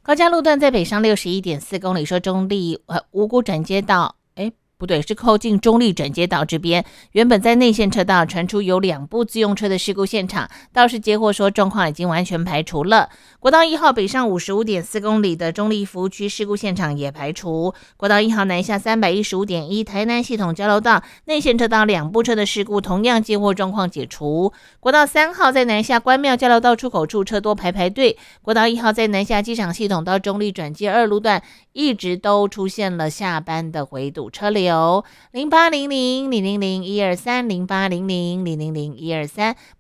高架路段在北上61.4公里，说中立五股转接道，不对，是靠近中立转接道这边，原本在内线车道传出有2部自用车的事故现场，倒是接获说状况已经完全排除了。国道1号北上55.4公里的中立服务区事故现场也排除。国道1号南下315.1台南系统交流道内线车道2部车的事故同样接获状况解除。国道3号在南下关庙交流道出口处车多排队。国道1号在南下机场系统到中立转接2路段一直都出现了下班的回堵车流。08000001230800000123